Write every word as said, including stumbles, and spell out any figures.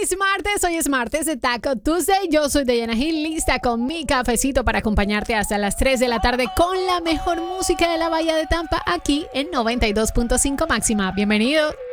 Feliz martes, hoy es martes de Taco Tuesday. Yo soy Diana Gil, lista con mi cafecito para acompañarte hasta las tres de la tarde con la mejor música de la Bahía de Tampa aquí en noventa y dos punto cinco Máxima. Bienvenido.